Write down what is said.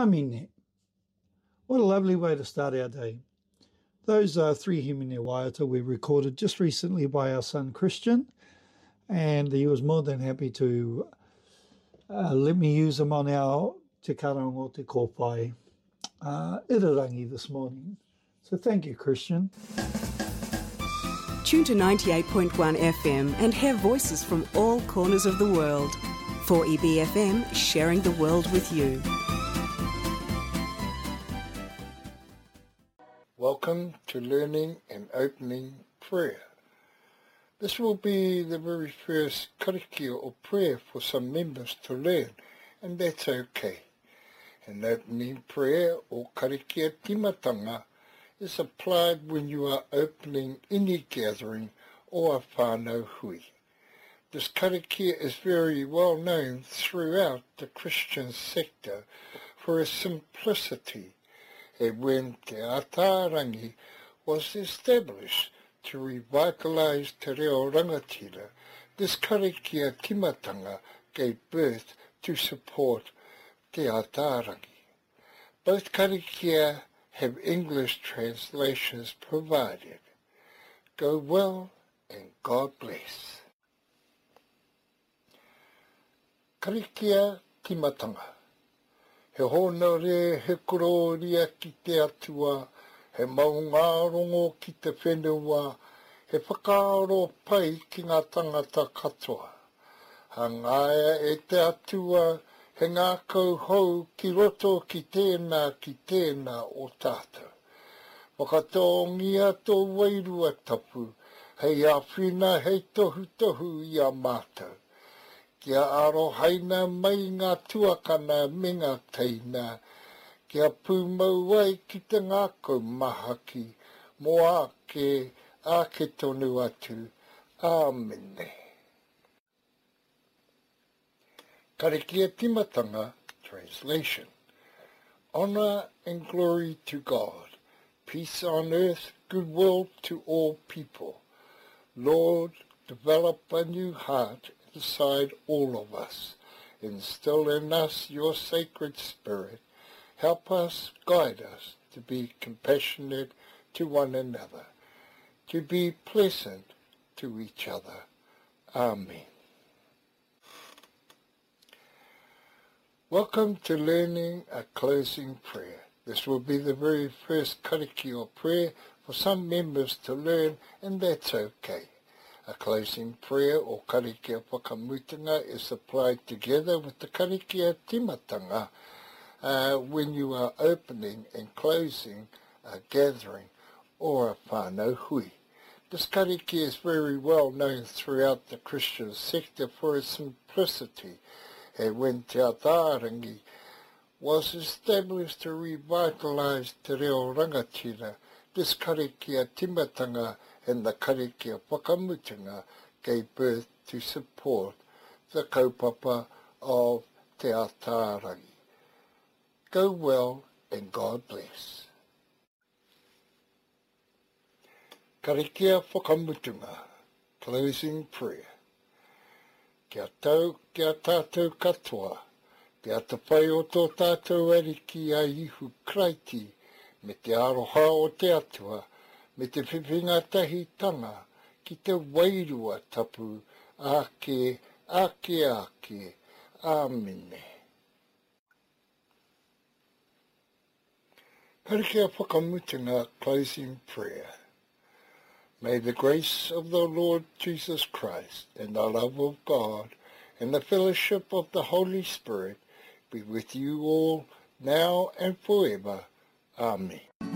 Amine. What a lovely way to start our day. Those are 3 himine waiata we recorded just recently by our son Christian, and he was more than happy to let me use them on our Te Karango Te Kōpai irarangi this morning. So thank you, Christian. Tune to 98.1 FM and hear voices from all corners of the world. 4EBFM, sharing the world with you. Welcome to Learning and Opening Prayer. This will be the very first karakia or prayer for some members to learn, and that's okay. An opening prayer or karakia timatanga is applied when you are opening any gathering or a whānau hui. This karakia is very well known throughout the Christian sector for its simplicity, and when Te Atarangi was established to revitalise Te Reo Rangatira, this karakia timatanga gave birth to support Te Atarangi. Both karakia have English translations provided. Go well and God bless. Karakia timatanga. He hono re he kororia ki te atua, he maunga rongo ki te whenua, he whakaaro pai ki ngā tangata katoa. Hangaia e te atua, he ngā kauhou ki roto ki tēnā o tātou. Whakatongia tō wairua tapu, hei awhina hei tohu I a mātou. Kia arohaina mai ngā tuakana me ngā teina, kia pūmau ai ki te ngākau mahaki, mo ake tonu atu. Āmene. Karakia timatanga, translation. Honour and glory to God, peace on earth, goodwill to all people. Lord, develop a new heart inside all of us. Instill in us your sacred spirit. Help us, guide us to be compassionate to one another, to be pleasant to each other. Amen. Welcome to Learning a Closing Prayer. This will be the very first karakia or prayer for some members to learn, and that's okay. A closing prayer or karakia whakamutinga is applied together with the karakia timatanga when you are opening and closing a gathering or a whānau hui. This karakia is very well known throughout the Christian sector for its simplicity, and when Te Atarangi was established to revitalise Te Reo Rangatira, this karakia timatanga and the karakia whakamutinga gave birth to support the kaupapa of Te Atarangi. Go well and God bless. Karakia whakamutinga, closing prayer. Kia tātou katoa, kia te whai o tō tātou ariki a ihu kraiti, me te aroha o te atua, me te whiwhinga tahitanga, ki te wairua tapu, ake, Āmene. Karakia whakamutinga, closing prayer. May the grace of the Lord Jesus Christ and the love of God and the fellowship of the Holy Spirit be with you all now and forever. Amen.